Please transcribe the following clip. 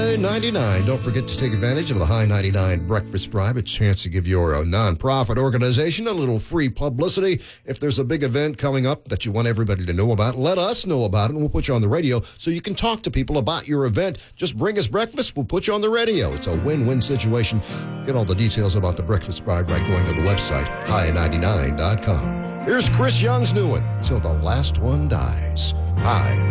High 99. Don't forget to take advantage of the High 99 Breakfast Bribe. A chance to give your nonprofit organization a little free publicity. If there's a big event coming up that you want everybody to know about, let us know about it, and we'll put you on the radio so you can talk to people about your event. Just bring us breakfast. We'll put you on the radio. It's a win-win situation. Get all the details about the Breakfast Bribe by going to the website, high99.com. Here's Chris Young's new one, Till the Last One Dies. High